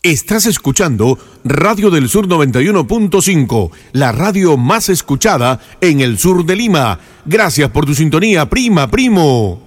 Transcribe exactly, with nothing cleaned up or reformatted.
Estás escuchando Radio del Sur noventa y uno punto cinco, la radio más escuchada en el sur de Lima. Gracias por tu sintonía, prima, primo.